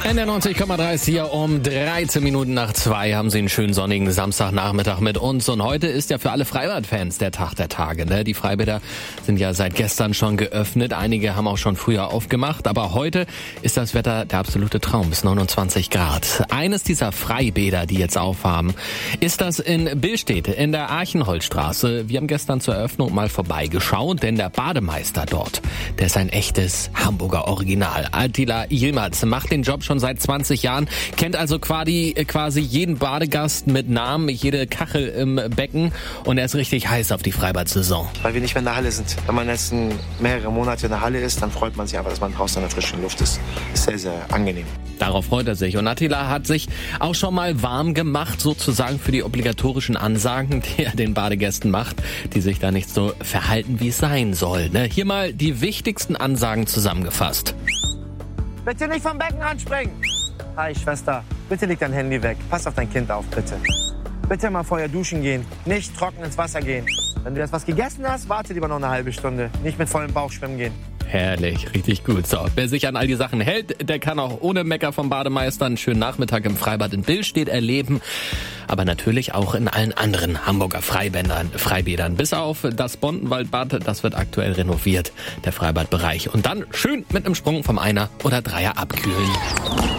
NDR 90,3 ist hier um 13 Minuten nach 2. Haben Sie einen schönen sonnigen Samstagnachmittag mit uns. Und heute ist ja für alle Freibad-Fans der Tag der Tage. Ne? Die Freibäder sind ja seit gestern schon geöffnet. Einige haben auch schon früher aufgemacht. Aber heute ist das Wetter der absolute Traum, bis 29 Grad. Eines dieser Freibäder, die jetzt aufhaben, ist das in Billstedt in der Archenholzstraße. Wir haben gestern zur Eröffnung mal vorbeigeschaut, denn der Bademeister dort, der ist ein echtes Hamburger Original. Attila Yilmaz macht den Job schon seit 20 Jahren, kennt also quasi jeden Badegast mit Namen, jede Kachel im Becken und er ist richtig heiß auf die Freibad-Saison. Weil wir nicht mehr in der Halle sind. Wenn man jetzt mehrere Monate in der Halle ist, dann freut man sich einfach, dass man draußen in der frischen Luft ist. Das ist sehr, sehr angenehm. Darauf freut er sich. Und Attila hat sich auch schon mal warm gemacht, sozusagen für die obligatorischen Ansagen, die er den Badegästen macht, die sich da nicht so verhalten, wie es sein soll. Ne? Hier mal die wichtigsten Ansagen zusammengefasst. Bitte nicht vom Becken anspringen. Hi, Schwester. Bitte leg dein Handy weg. Pass auf dein Kind auf, bitte. Bitte mal vorher duschen gehen. Nicht trocken ins Wasser gehen. Wenn du jetzt was gegessen hast, warte lieber noch eine halbe Stunde. Nicht mit vollem Bauch schwimmen gehen. Herrlich, richtig gut. So, wer sich an all die Sachen hält, der kann auch ohne Mecker vom Bademeister einen schönen Nachmittag im Freibad in Billstedt erleben. Aber natürlich auch in allen anderen Hamburger Freibädern. Bis auf das Bondenwaldbad, das wird aktuell renoviert, der Freibadbereich. Und dann schön mit einem Sprung vom Einer oder Dreier abkühlen.